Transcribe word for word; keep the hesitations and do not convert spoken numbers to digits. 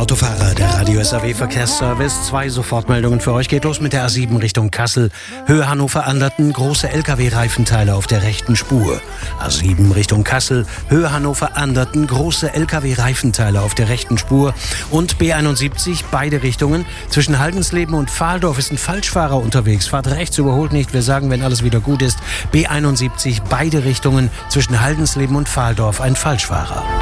Autofahrer, der Radio S A W Verkehrsservice. Zwei Sofortmeldungen für euch. Geht los mit der A sieben Richtung Kassel. Höhe Hannover-Anderten, große L K W-Reifenteile auf der rechten Spur. A sieben Richtung Kassel, Höhe Hannover-Anderten, große L K W-Reifenteile auf der rechten Spur. Und B einundsiebzig, beide Richtungen. Zwischen Haldensleben und Pfahldorf ist ein Falschfahrer unterwegs. Fahrt rechts, überholt nicht. Wir sagen, wenn alles wieder gut ist. B einundsiebzig, beide Richtungen. Zwischen Haldensleben und Pfahldorf ein Falschfahrer.